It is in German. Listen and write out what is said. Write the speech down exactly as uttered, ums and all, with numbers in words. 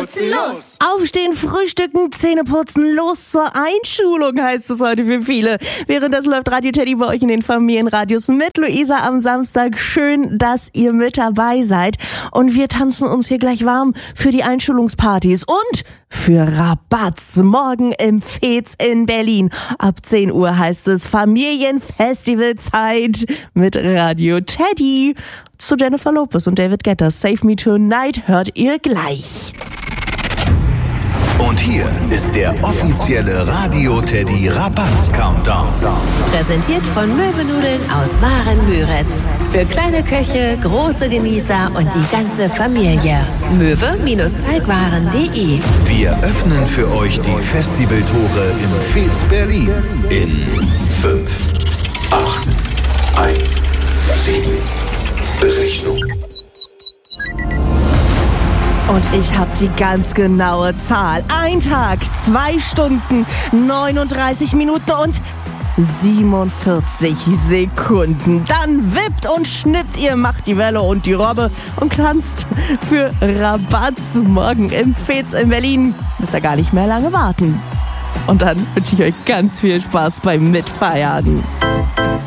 putzen, los! Aufstehen, frühstücken, Zähne putzen, los zur Einschulung heißt es heute für viele. Während das läuft Radio Teddy bei euch in den Familienradios mit Luisa am Samstag. Schön, dass ihr mit dabei seid. Und wir tanzen uns hier gleich warm für die Einschulungspartys und für Rabatz. Morgen im Fez in Berlin. Ab zehn Uhr heißt es Familienfestivalzeit mit Radio Teddy. Zu Jennifer Lopez und David Guetta. Save Me Tonight hört ihr gleich. Und hier ist der offizielle Radio Teddy Rabatz Countdown. Präsentiert von Möwenudeln aus Waren-Müritz. Für kleine Köche, große Genießer und die ganze Familie. möwe-teigwaren punkt de. Wir öffnen für euch die Festivaltore im Fez Berlin in fünf, acht, eins, sieben. Berechnung. Und ich habe die ganz genaue Zahl. Ein Tag, zwei Stunden, neununddreißig Minuten und siebenundvierzig Sekunden. Dann wippt und schnippt ihr, macht die Welle und die Robbe und tanzt für Rabatz morgen im Fez in Berlin. Müsst ihr gar nicht mehr lange warten. Und dann wünsche ich euch ganz viel Spaß beim Mitfeiern.